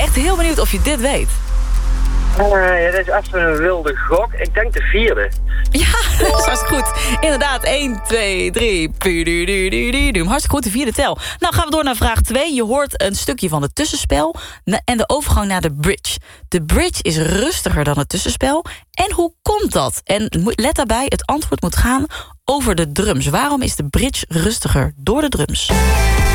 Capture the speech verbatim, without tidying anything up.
echt heel benieuwd of je dit weet. Uh, ja, dit is even een wilde gok. Ik denk de vierde. Ja, dat is hartstikke goed. Inderdaad, één, twee, drie. Hartstikke goed, de vierde tel. Nou, gaan we door naar vraag twee. Je hoort een stukje van het tussenspel en de overgang naar de bridge. De bridge is rustiger dan het tussenspel. En hoe komt dat? En let daarbij, het antwoord moet gaan over de drums. Waarom is de bridge rustiger door de drums?